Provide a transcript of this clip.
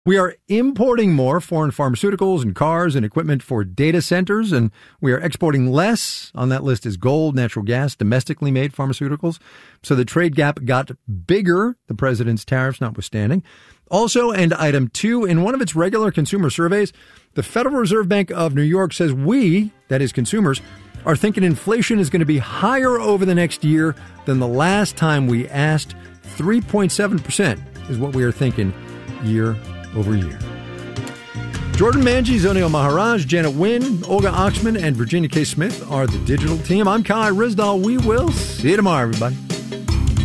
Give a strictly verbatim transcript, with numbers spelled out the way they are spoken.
We are importing more foreign pharmaceuticals and cars and equipment for data centers, and we are exporting less. On that list is gold, natural gas, domestically made pharmaceuticals. So the trade gap got bigger, the president's tariffs notwithstanding. Also, and item two, in one of its regular consumer surveys, the Federal Reserve Bank of New York says we, that is consumers, are thinking inflation is going to be higher over the next year than the last time we asked. three point seven percent is what we are thinking year over year. Jordan Manji, Zonio Maharaj, Janet Wynn, Olga Oxman, and Virginia K. Smith are the digital team. I'm Kai Rizdal. We will see you tomorrow, everybody.